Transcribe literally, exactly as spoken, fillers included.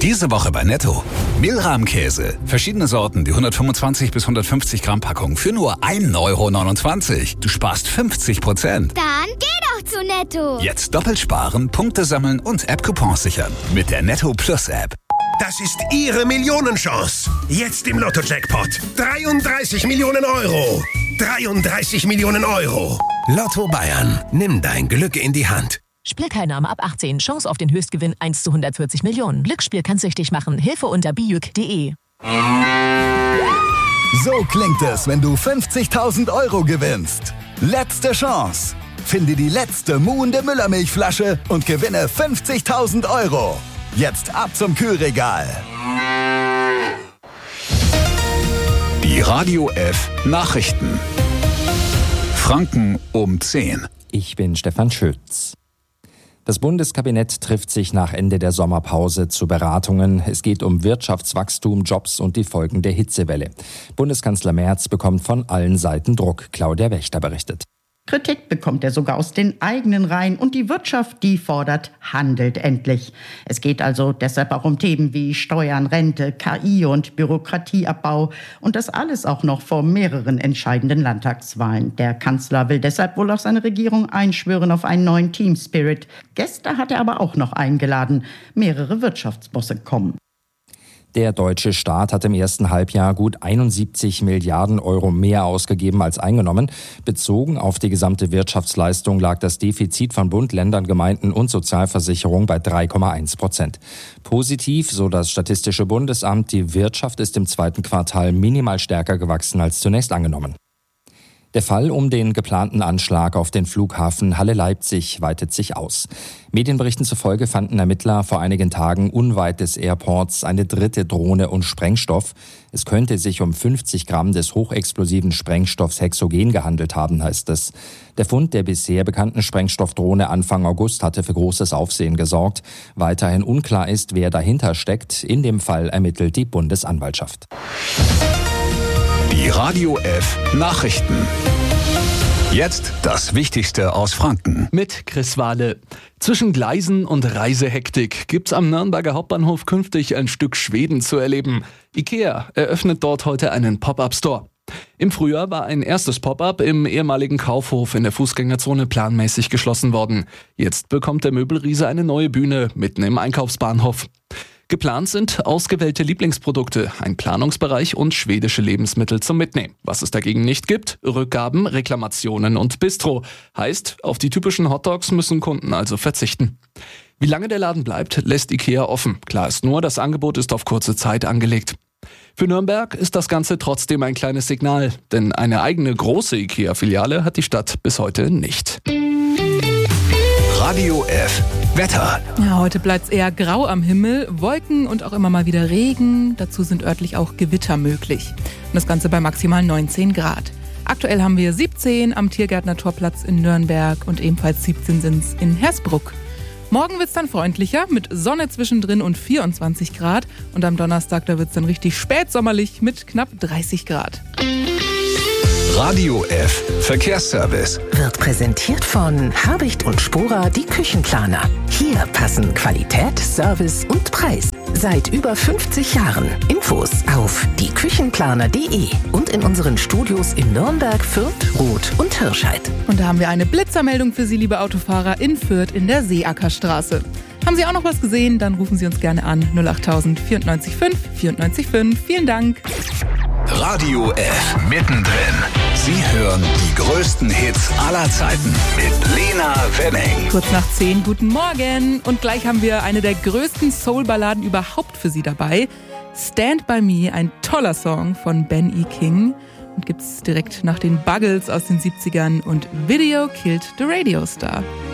Diese Woche bei Netto. Milram-Käse. Verschiedene Sorten, die hundertfünfundzwanzig bis hundertfünfzig Gramm Packung für nur ein Euro neunundzwanzig. Du sparst fünfzig Prozent. Dann geh doch zu Netto. Jetzt doppelt sparen, Punkte sammeln und App-Coupons sichern. Mit der Netto Plus App. Das ist Ihre Millionenchance. Jetzt im Lotto-Jackpot. dreiunddreißig Millionen Euro. dreiunddreißig Millionen Euro. Lotto Bayern. Nimm dein Glück in die Hand. Spielteilnahme ab achtzehn. Chance auf den Höchstgewinn eins zu hundertvierzig Millionen. Glücksspiel kann süchtig machen. Hilfe unter bijuk punkt de. So klingt es, wenn du fünfzigtausend Euro gewinnst. Letzte Chance. Finde die letzte muhende Müllermilchflasche und gewinne fünfzigtausend Euro. Jetzt ab zum Kühlregal. Die Radio F Nachrichten. Franken um zehn. Ich bin Stefan Schütz. Das Bundeskabinett trifft sich nach Ende der Sommerpause zu Beratungen. Es geht um Wirtschaftswachstum, Jobs und die Folgen der Hitzewelle. Bundeskanzler Merz bekommt von allen Seiten Druck. Claudia Wächter berichtet. Kritik bekommt er sogar aus den eigenen Reihen und die Wirtschaft, die fordert, handelt endlich. Es geht also deshalb auch um Themen wie Steuern, Rente, K I und Bürokratieabbau und das alles auch noch vor mehreren entscheidenden Landtagswahlen. Der Kanzler will deshalb wohl auch seine Regierung einschwören auf einen neuen Team Spirit. Gäste hat er aber auch noch eingeladen. Mehrere Wirtschaftsbosse kommen. Der deutsche Staat hat im ersten Halbjahr gut einundsiebzig Milliarden Euro mehr ausgegeben als eingenommen. Bezogen auf die gesamte Wirtschaftsleistung lag das Defizit von Bund, Ländern, Gemeinden und Sozialversicherung bei drei Komma eins Prozent. Positiv, so das Statistische Bundesamt, die Wirtschaft ist im zweiten Quartal minimal stärker gewachsen als zunächst angenommen. Der Fall um den geplanten Anschlag auf den Flughafen Halle-Leipzig weitet sich aus. Medienberichten zufolge fanden Ermittler vor einigen Tagen unweit des Airports eine dritte Drohne und Sprengstoff. Es könnte sich um fünfzig Gramm des hochexplosiven Sprengstoffs Hexogen gehandelt haben, heißt es. Der Fund der bisher bekannten Sprengstoffdrohne Anfang August hatte für großes Aufsehen gesorgt. Weiterhin unklar ist, wer dahinter steckt. In dem Fall ermittelt die Bundesanwaltschaft. Die Radio F Nachrichten. Jetzt das Wichtigste aus Franken. Mit Chris Wahle. Zwischen Gleisen und Reisehektik gibt's am Nürnberger Hauptbahnhof künftig ein Stück Schweden zu erleben. IKEA eröffnet dort heute einen Pop-up-Store. Im Frühjahr war ein erstes Pop-up im ehemaligen Kaufhof in der Fußgängerzone planmäßig geschlossen worden. Jetzt bekommt der Möbelriese eine neue Bühne mitten im Einkaufsbahnhof. Geplant sind ausgewählte Lieblingsprodukte, ein Planungsbereich und schwedische Lebensmittel zum Mitnehmen. Was es dagegen nicht gibt, Rückgaben, Reklamationen und Bistro. Heißt, auf die typischen Hotdogs müssen Kunden also verzichten. Wie lange der Laden bleibt, lässt IKEA offen. Klar ist nur, das Angebot ist auf kurze Zeit angelegt. Für Nürnberg ist das Ganze trotzdem ein kleines Signal, denn eine eigene große IKEA-Filiale hat die Stadt bis heute nicht. Radio F Wetter. Ja, heute bleibt es eher grau am Himmel, Wolken und auch immer mal wieder Regen. Dazu sind örtlich auch Gewitter möglich. Und das Ganze bei maximal neunzehn Grad. Aktuell haben wir siebzehn am Tiergärtner-Torplatz in Nürnberg und ebenfalls siebzehn sind es in Hersbruck. Morgen wird es dann freundlicher mit Sonne zwischendrin und vierundzwanzig Grad. Und am Donnerstag, da wird es dann richtig spätsommerlich mit knapp dreißig Grad. Radio F Verkehrsservice wird präsentiert von Habicht und Spora, die Küchenplaner. Hier passen Qualität, Service und Preis. Seit über fünfzig Jahren. Infos auf die küchenplaner punkt de und in unseren Studios in Nürnberg, Fürth, Roth und Hirscheid. Und da haben wir eine Blitzermeldung für Sie, liebe Autofahrer, in Fürth in der Seeackerstraße. Haben Sie auch noch was gesehen? Dann rufen Sie uns gerne an null acht null null vierundneunzig fünf vierundneunzig fünf. Vielen Dank. Radio F mittendrin. Sie hören die größten Hits aller Zeiten mit Lena Wenning. Kurz nach zehn, guten Morgen. Und gleich haben wir eine der größten Soul-Balladen überhaupt für Sie dabei. Stand By Me, ein toller Song von Ben E. King. Und gibt's direkt nach den Buggles aus den siebzigern und Video Killed the Radio Star.